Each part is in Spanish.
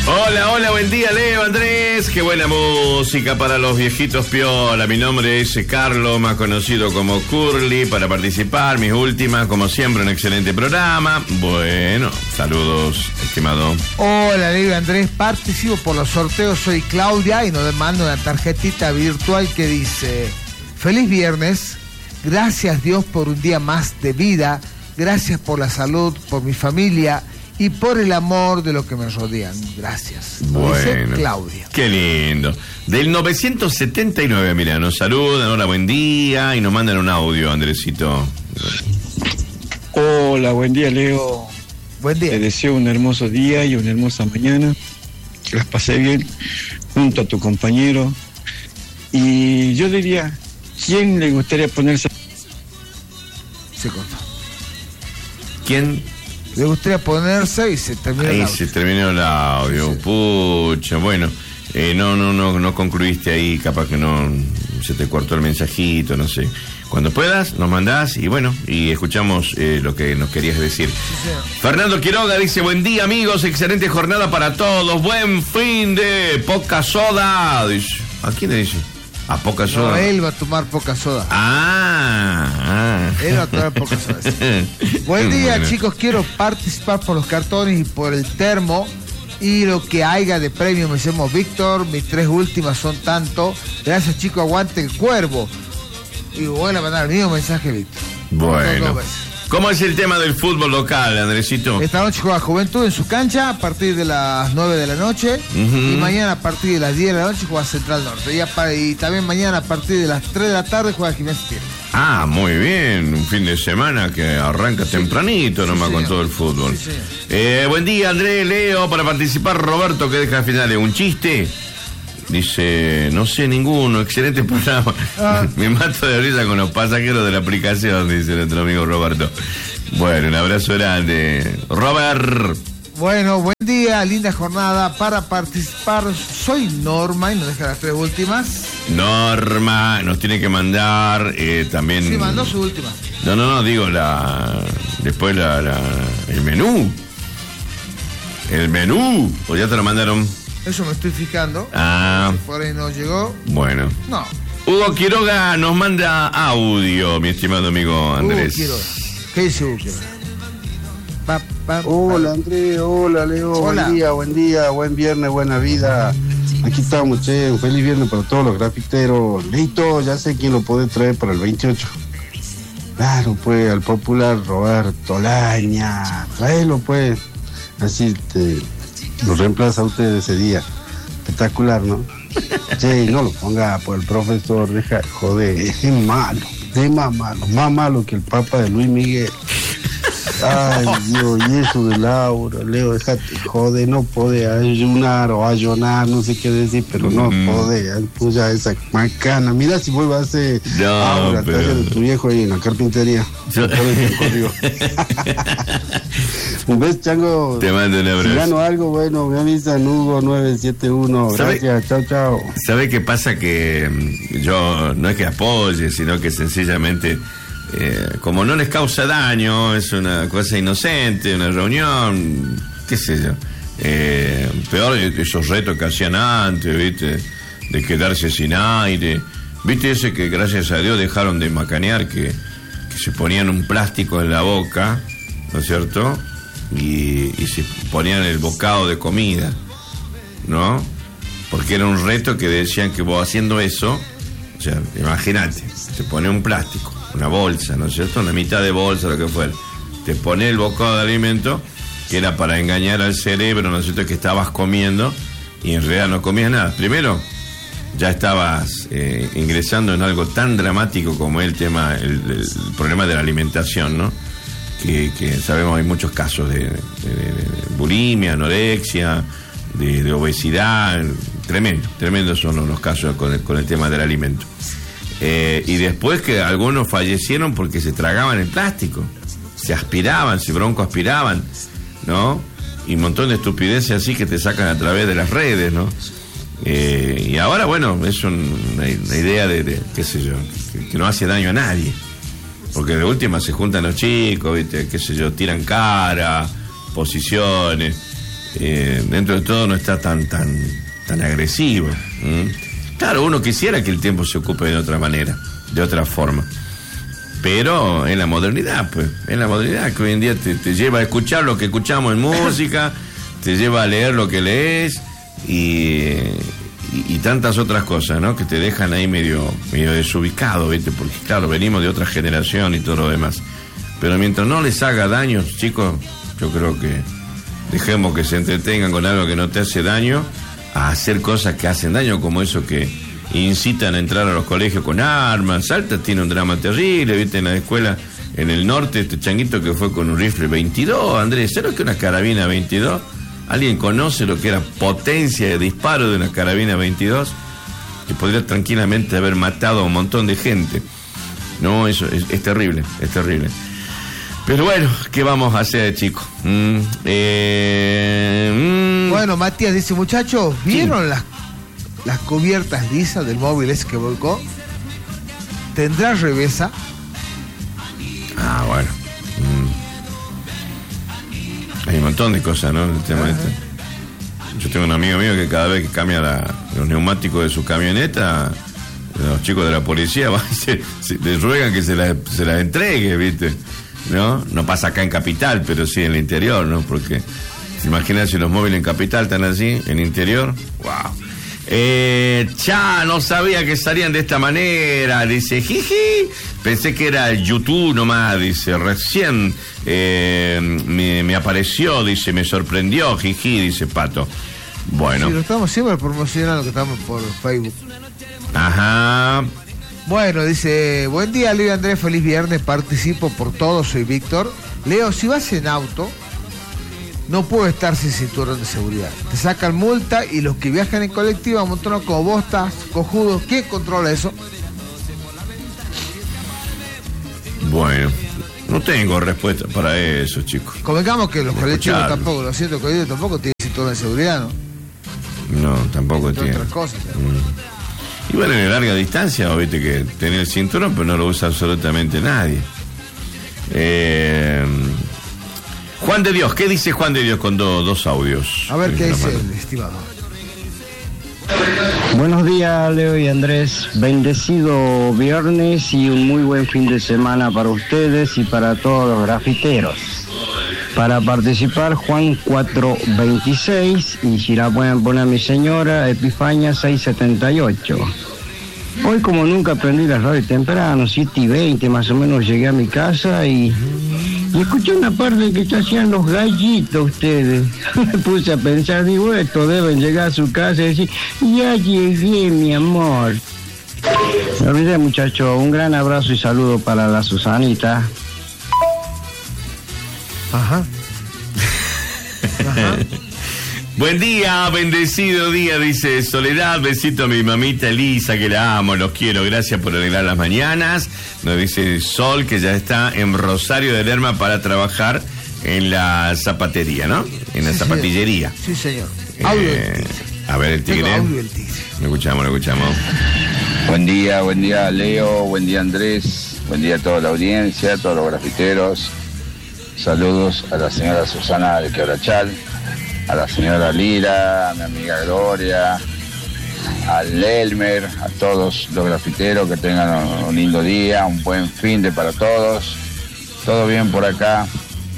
Hola, hola, buen día, Leo, Andrés. Qué buena música para los viejitos piola. Mi nombre es Carlos, más conocido como Curly. Para participar, mis últimas, como siempre, un excelente programa. Bueno, saludos, estimado. Hola, Leo, Andrés. Participo por los sorteos. Soy Claudia y nos mando una tarjetita virtual que dice: feliz viernes. Gracias, Dios, por un día más de vida. Gracias por la salud, por mi familia y por el amor de los que me rodean. Gracias. Bueno, dice Claudia. Qué lindo. Del 979, mira, nos saludan, hola, buen día, y nos mandan un audio, Andresito. Hola, buen día, Leo. Buen día. Te deseo un hermoso día y una hermosa mañana. Que las pasé bien junto a tu compañero. Y yo diría, ¿quién le gustaría ponerse? Se cortó. ¿Quién? Le gustaría ponerse y se terminó Ahí el audio. se terminó el audio, Sí. Pucha, bueno, no concluiste ahí, capaz que no se te cortó el mensajito, no sé. Cuando puedas, nos mandás y bueno, y escuchamos lo que nos querías decir. Sí, señor. Fernando Quiroga dice: buen día, amigos, excelente jornada para todos, buen fin de poca soda. Dice, ¿a quién le dice? A poca soda. No, él va a tomar poca soda. Él va a tomar poca soda. Sí. Buen día, Bueno. chicos. Quiero participar por los cartones y por el termo. Y lo que haya de premio. Me llamo Víctor. Mis 3 últimas son tanto. Gracias, chicos. Aguante el cuervo. Y voy a mandar el mismo mensaje, Víctor. Bueno, Dos veces. ¿cómo es el tema del fútbol local, Andresito? Esta noche juega Juventud en su cancha a partir de las 9 de la noche. Ujú. Y mañana a partir de las 10 de la noche juega Central Norte. Y también mañana a partir de las 3 de la tarde juega Gimnasia Tierra. Ah, muy bien, un fin de semana que arranca tempranito nomás señor. con todo el fútbol. Sí, señor. Buen día, Andrés, Leo, para participar Roberto, que deja al final un chiste. Dice, no sé ninguno, excelente programa. Me mato de risa con los pasajeros de la aplicación, dice nuestro amigo Roberto. Bueno, un abrazo grande. Robert. Bueno, buen día, linda jornada. Para participar, soy Norma y nos deja las 3 últimas. Norma, nos tiene que mandar también... Sí, mandó su última. No, digo después el menú. El menú, pues ya te lo mandaron. Eso me estoy fijando. Ah, Por ahí no llegó. bueno. No. Hugo Quiroga nos manda audio, mi estimado amigo Andrés. Quiroga. ¿Qué dice Hugo Quiroga? Hola Andrés, hola Leo, Hola. buen día, buen viernes, buena vida. Aquí estamos, che, un feliz viernes para todos los grafiteros. Leito, ya sé quién lo puede traer para el 28. Claro, pues, al popular Roberto Laña. Tráelo, pues. Así lo reemplaza a usted ese día. Espectacular, ¿no? Che, no lo ponga por el profesor, deja de joder, es malo, es más malo que el Papa de Luis Miguel. Ay, Dios, y eso de Laura, Leo, déjate joder, no puede ayunar o ayonar, no sé qué decir, pero no puede, puya esa macana. Mira si vuelve a hacer No, ahora, pero- talla de tu viejo ahí en la carpintería. Yo- No puede ir conmigo. Un beso, chango. Te mando un abrazo. Si gano algo, bueno, me avisan, Hugo 971. ¿Sabe? Gracias, chao. ¿Sabe qué pasa? Que yo no es que apoye, sino que sencillamente, como no les causa daño, es una cosa inocente, una reunión, qué sé yo. Peor esos retos que hacían antes, ¿viste? De quedarse sin aire. ¿Viste ese que gracias a Dios dejaron de macanear, que se ponían un plástico en la boca, ¿no es cierto? Y se ponían el bocado de comida, ¿no? Porque era un reto que decían que vos haciendo eso, o sea, imagínate, te pone un plástico, una bolsa, ¿no es cierto? Una mitad de bolsa, lo que fuera. Te pone el bocado de alimento, que era para engañar al cerebro, ¿no es cierto?, que estabas comiendo y en realidad no comías nada. Primero, ya estabas ingresando en algo tan dramático como el tema, el problema de la alimentación, ¿no? Que sabemos hay muchos casos de bulimia, anorexia, de obesidad, tremendos son los casos con el tema del alimento. Y después que algunos fallecieron porque se tragaban el plástico, se aspiraban, se broncoaspiraban, ¿no? Y un montón de estupideces así que te sacan a través de las redes, ¿no? Y ahora, bueno, es una idea de qué sé yo, que no hace daño a nadie. Porque de última se juntan los chicos, ¿viste? Qué sé yo, tiran cara, posiciones. dentro de todo no está tan agresivo. Claro, uno quisiera que el tiempo se ocupe de otra manera, de otra forma. Pero en la modernidad, pues, en la modernidad que hoy en día te lleva a escuchar lo que escuchamos en música, te lleva a leer lo que lees y tantas otras cosas, ¿no? Que te dejan ahí medio desubicado, ¿viste? Porque claro, venimos de otra generación y todo lo demás. Pero mientras no les haga daño, chicos, yo creo que dejemos que se entretengan con algo que no te hace daño, a hacer cosas que hacen daño, como eso que incitan a entrar a los colegios con armas. Salta tiene un drama terrible, ¿viste? En la escuela, en el norte, este changuito que fue con un rifle 22, Andrés, ¿sabes lo que es una carabina 22? ¿Alguien conoce lo que era potencia de disparo de una carabina 22? Que podría tranquilamente haber matado a un montón de gente. No, eso es terrible, es terrible. Pero bueno, ¿qué vamos a hacer, chicos? Bueno, Matías dice, muchachos, ¿vieron las cubiertas lisas del móvil ese que volcó? ¿Tendrá revesa? Ah, bueno. Hay un montón de cosas, ¿no? El tema este. Yo tengo un amigo mío que cada vez que cambia los neumáticos de su camioneta, los chicos de la policía le ruegan que se las entregue, ¿viste? No pasa acá en Capital, pero sí en el interior, ¿no? Porque se imaginan si los móviles en Capital están así, en interior. ¡Wow! No sabía que salían de esta manera, dice, jiji, pensé que era YouTube nomás, dice, recién me apareció, dice, me sorprendió, jiji, dice Pato. Bueno. Sí, lo estamos siempre promocionando, que estamos por Facebook. Ajá. Bueno, dice, buen día, Leo y Andrés, feliz viernes, participo por todo, soy Víctor. Leo, si vas en auto, no puedo estar sin cinturón de seguridad. Te sacan multa y los que viajan en colectiva, amontonan como vos estás, cojudos. ¿Quién controla eso? Bueno, no tengo respuesta para eso, chicos. Convengamos que los colectivos tampoco, los asientos colectivos tampoco tienen cinturón de seguridad, ¿no? No, tampoco tienen. Otras cosas. Y bueno, en larga distancia, viste que tenés el cinturón, pero no lo usa absolutamente nadie. Juan de Dios, ¿qué dice Juan de Dios con dos audios? A ver qué dice el estimado. Buenos días, Leo y Andrés. Bendecido viernes y un muy buen fin de semana para ustedes y para todos los grafiteros. Para participar, Juan 426, y si la pueden poner a mi señora, Epifania 678. Hoy, como nunca prendí la radio temprano, 7:20 más o menos, llegué a mi casa y escuché una parte que hacían los gallitos ustedes. Me puse a pensar, digo, esto deben llegar a su casa y decir, ya llegué, mi amor. Me olvidé, muchachos, un gran abrazo y saludo para la Susanita. Ajá. Buen día, bendecido día, dice Soledad. Besito a mi mamita Elisa, que la amo, los quiero. Gracias por alegrar las mañanas. Nos dice Sol, que ya está en Rosario de Lerma para trabajar en la zapatería, ¿no? En la zapatillería. Sí, señor. Audio del tigre. A ver, el tigre. Audio del tigre. Lo escuchamos. Buen día, Leo. Buen día, Andrés. Buen día a toda la audiencia, a todos los grafiteros. Saludos a la señora Susana de Quebrachal, a la señora Lira, a mi amiga Gloria, al Elmer, a todos los grafiteros, que tengan un lindo día, un buen fin de para todos. Todo bien por acá.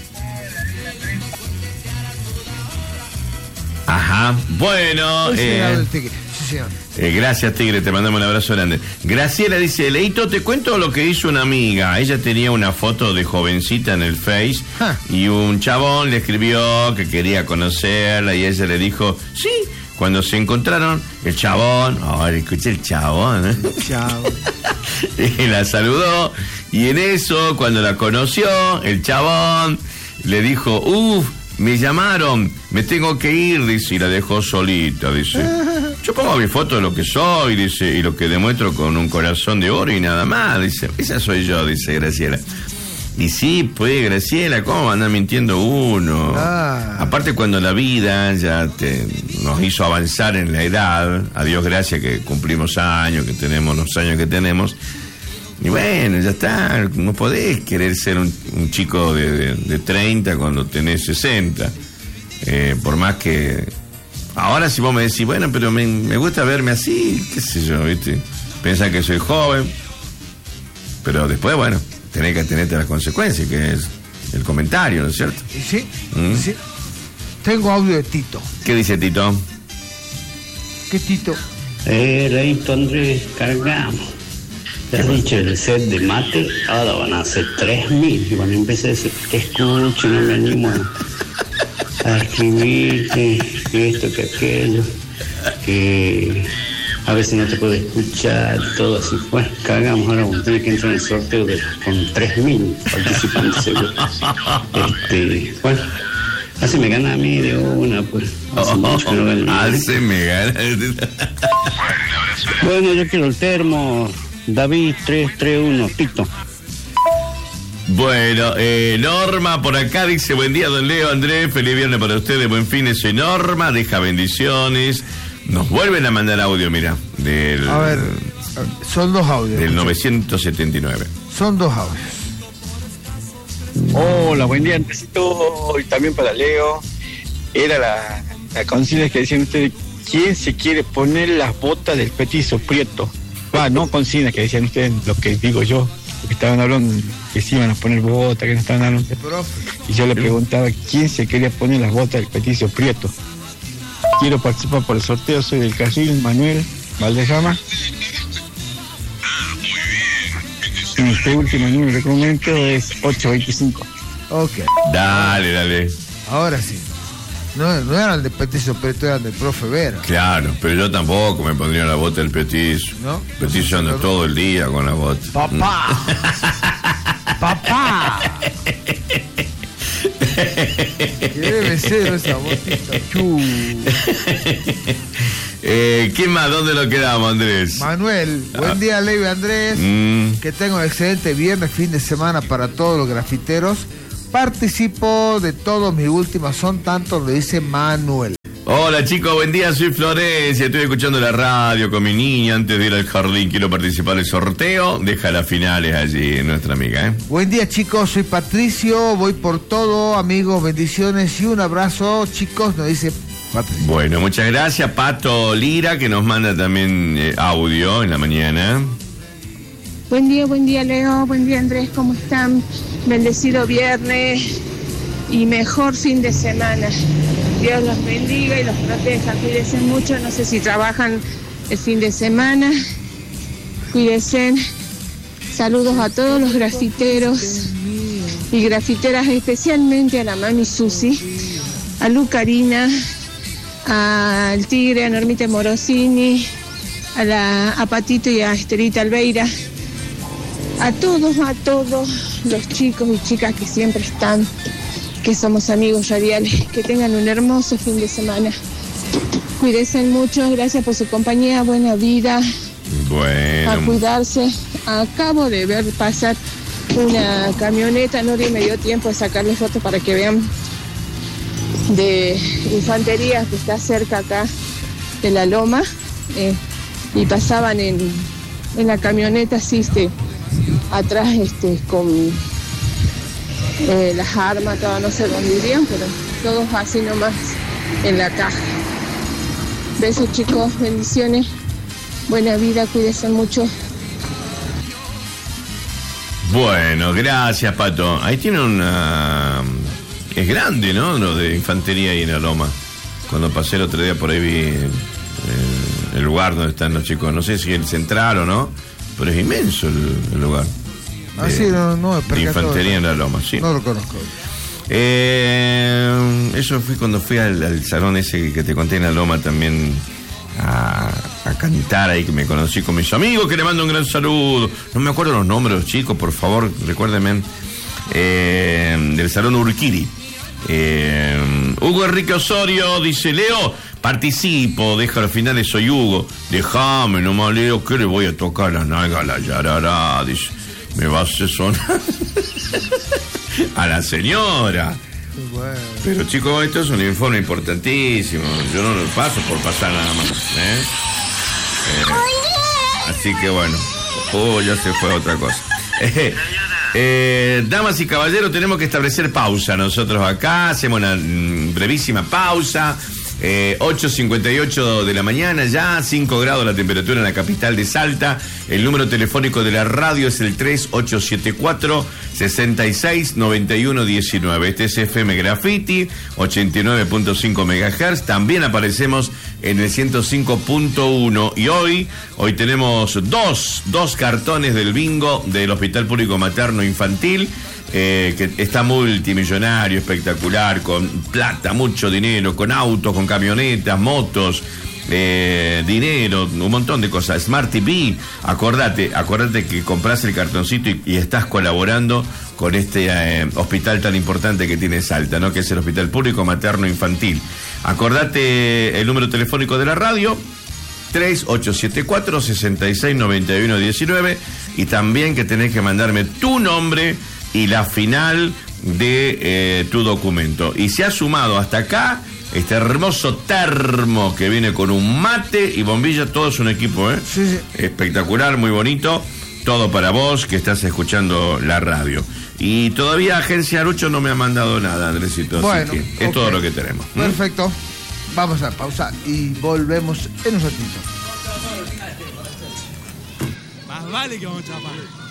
Ajá, bueno. Gracias, Tigre, te mandamos un abrazo grande. Graciela dice, Leito, te cuento lo que hizo una amiga. Ella tenía una foto de jovencita en el Face y un chabón le escribió que quería conocerla y ella le dijo, sí. Cuando se encontraron, el chabón, escuché el chabón, ¿eh? Y la saludó, y en eso, cuando la conoció, el chabón le dijo, me llamaron, me tengo que ir, dice, y la dejó solita, dice. Yo pongo mi foto de lo que soy, dice, y lo que demuestro con un corazón de oro y nada más, dice, esa soy yo, dice Graciela. Y sí, pues, Graciela, ¿cómo anda mintiendo uno? Aparte, cuando la vida ya nos hizo avanzar en la edad, a Dios gracias que cumplimos años, que tenemos los años que tenemos, y bueno, ya está, no podés querer ser un chico de 30 cuando tenés 60. Por más que... Ahora si vos me decís, bueno, pero me gusta verme así, qué sé yo, ¿viste? Pensá que soy joven, pero después, bueno, tenés que atenerte a las consecuencias, que es el comentario, ¿no es cierto? ¿Y sí? Sí. Tengo audio de Tito. ¿Qué dice Tito? ¿Qué Tito? Leito Andrés, cargamos. Te has dicho el set de mate, ahora van a ser 3.000. Y cuando empecé a decir, te escucho, no me animo a escribir, que esto, que aquello, que a veces no te puedo escuchar, todo así. Bueno, cagamos, ahora vamos a tener que entrar en el sorteo con 3.000 participantes seguro. Bueno, así me gana a mí de una, pues. Hace mucho que no gano. Así me gana. Bueno, yo quiero el termo. David 331, Tito. Bueno, Norma por acá dice, buen día, don Leo, Andrés, feliz viernes para ustedes, buen fin, soy Norma, deja bendiciones. Nos vuelven a mandar audio, mira, del... A ver, son dos audios. Del 979. Son dos audios. Hola, buen día, Andresito, y también para Leo. Era la consigna que decían ustedes, ¿quién se quiere poner las botas del petizo prieto? No consigna que decían ustedes, lo que digo yo, que estaban hablando, que se iban a poner botas, que no estaban hablando. Y yo le preguntaba, ¿quién se quería poner las botas del petizo prieto? Quiero participar por el sorteo, soy del Carril, Manuel Valdejama. Este último número de documento es 825. Ok. Dale. Ahora sí. No era el de Petizo Preto, era el del profe Vera. Claro, pero yo tampoco me pondría la bota del petizo. ¿No? Petizo anda todo el día con la bota. ¡Papá! ¡Papá! ¿Qué debe ser esa botita? ¿Quién más? ¿Dónde lo quedamos, Andrés? Manuel, buen día, Leo y Andrés. Que tengan un excelente viernes, fin de semana para todos los grafiteros. Participo de todos, mis últimas son tantos, le dice Manuel. Hola chicos, buen día, soy Florencia, estoy escuchando la radio con mi niña antes de ir al jardín, quiero participar del sorteo, deja las finales allí, nuestra amiga. Buen día chicos, soy Patricio, voy por todo, amigos, bendiciones y un abrazo, chicos, nos dice Patricio. Bueno, muchas gracias, Pato Lira, que nos manda también audio en la mañana. Buen día Leo, buen día Andrés, ¿cómo están? Bendecido viernes y mejor fin de semana. Dios los bendiga y los proteja, cuídense mucho, no sé si trabajan el fin de semana, cuídense. Saludos a todos los grafiteros y grafiteras, especialmente a la mami Susi, a Lucarina, al Tigre, a Normita Morosini, a Patito y a Esterita Albeira. A todos los chicos y chicas que siempre están, que somos amigos radiales, que tengan un hermoso fin de semana. Cuídense mucho, gracias por su compañía, buena vida. Bueno. A cuidarse. Acabo de ver pasar una camioneta, no me dio tiempo de sacarle fotos para que vean, de infantería que está cerca acá de la loma, y pasaban en la camioneta así, atrás con las armas, todo, no sé dónde irían, pero todos así nomás en la caja. Besos chicos, bendiciones, buena vida, cuídense mucho. Bueno, gracias Pato. Ahí tiene una... Es grande, ¿no? Lo de infantería ahí en la loma. Cuando pasé el otro día por ahí vi el lugar donde están los chicos. No sé si es el central o no, pero es inmenso el lugar. Sí, no, de infantería en la loma, sí. No lo conozco. Eso fui cuando fui al salón ese que te conté en la loma también a cantar ahí, que me conocí con mis amigos, que le mando un gran saludo. No me acuerdo los nombres, chicos, por favor, recuérdenme. Del salón Urquiri. Hugo Enrique Osorio dice, Leo, participo, deja los finales, soy Hugo. Déjame nomás, Leo, que le voy a tocar la nalga a la yarará, dice. Me va a hacer sonar a la señora. Bueno. Pero chicos, esto es un informe importantísimo. Yo no lo paso por pasar nada más, así que bueno. Ya se fue otra cosa. Damas y caballeros, tenemos que establecer pausa nosotros acá, hacemos una brevísima pausa. 8:58 de la mañana ya, 5 grados la temperatura en la capital de Salta. El número telefónico de la radio es el 3874-669119. Este es FM Graffiti, 89.5 MHz. También aparecemos en el 105.1. Y hoy tenemos dos cartones del bingo del Hospital Público Materno Infantil. Que está multimillonario, espectacular, con plata, mucho dinero, con autos, con camionetas, motos, dinero, un montón de cosas. Smart TV, acordate que compras el cartoncito y estás colaborando con este hospital tan importante que tiene Salta, ¿no? Que es el Hospital Público Materno Infantil. Acordate el número telefónico de la radio, 3874-669119, y también que tenés que mandarme tu nombre y la final de tu documento. Y se ha sumado hasta acá este hermoso termo que viene con un mate y bombilla, todo es un equipo, ¿eh? Sí. Espectacular, muy bonito, todo para vos que estás escuchando la radio. Y todavía Agencia Arucho no me ha mandado nada, Andresito, bueno, así que es todo lo que tenemos. Perfecto, vamos a pausa y volvemos en un ratito. Más vale que vamos a chapar.